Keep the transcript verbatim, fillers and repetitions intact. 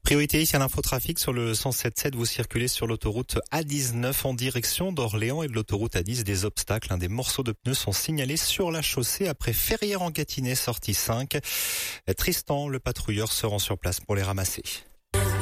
Priorité ici à l'infotrafic sur le cent sept sept. Vous circulez sur l'autoroute A dix-neuf en direction d'Orléans et de l'autoroute A dix. Des obstacles, hein, des morceaux de pneus sont signalés sur la chaussée après Ferrières en Gâtinais, sortie cinq. Tristan, le patrouilleur, se rend sur place pour les ramasser.